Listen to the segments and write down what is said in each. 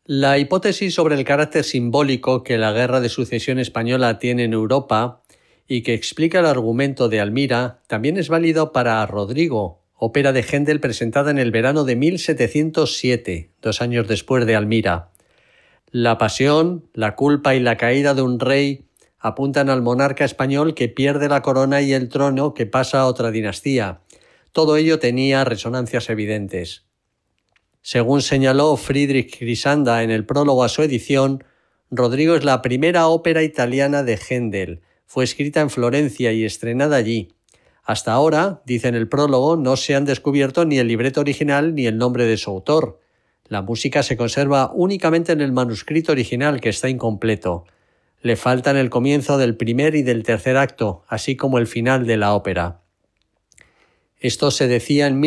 La hipótesis sobre el carácter simbólico que la Guerra de Sucesión Española tiene en Europa y que explica el argumento de Almira también es válido para Rodrigo, ópera de Händel presentada en el verano de 1707, 2 años después de Almira. La pasión, la culpa y la caída de un rey apuntan al monarca español que pierde la corona y el trono que pasa a otra dinastía. Todo ello tenía resonancias evidentes. Según señaló Friedrich Grisanda en el prólogo a su edición, Rodrigo es la primera ópera italiana de Händel. Fue escrita en Florencia y estrenada allí. Hasta ahora, dice en el prólogo, no se han descubierto ni el libreto original ni el nombre de su autor. La música se conserva únicamente en el manuscrito original, que está incompleto. Le faltan el comienzo del primer y del tercer acto, así como el final de la ópera. Esto se decía en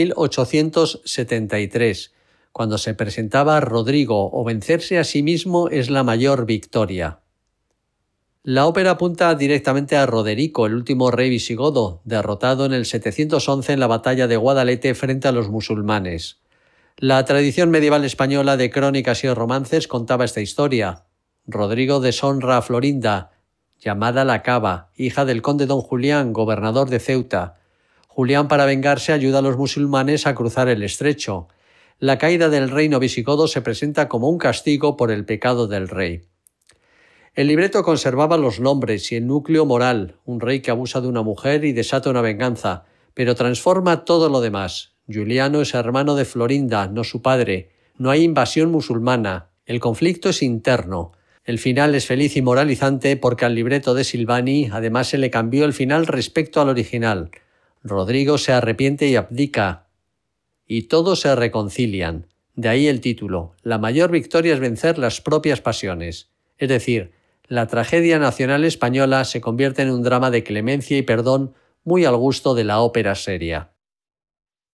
1873, cuando se presentaba Rodrigo, o vencerse a sí mismo es la mayor victoria. La ópera apunta directamente a Roderico, el último rey visigodo, derrotado en el 711 en la batalla de Guadalete frente a los musulmanes. La tradición medieval española de crónicas y romances contaba esta historia. Rodrigo deshonra a Florinda, llamada la Cava, hija del conde don Julián, gobernador de Ceuta. Julián, para vengarse, ayuda a los musulmanes a cruzar el estrecho. La caída del reino visigodo se presenta como un castigo por el pecado del rey. El libreto conservaba los nombres y el núcleo moral, un rey que abusa de una mujer y desata una venganza, pero transforma todo lo demás. Giuliano es hermano de Florinda, no su padre. No hay invasión musulmana. El conflicto es interno. El final es feliz y moralizante porque al libreto de Silvani además se le cambió el final respecto al original. Rodrigo se arrepiente y abdica, y todos se reconcilian. De ahí el título. La mayor victoria es vencer las propias pasiones. Es decir, la tragedia nacional española se convierte en un drama de clemencia y perdón muy al gusto de la ópera seria.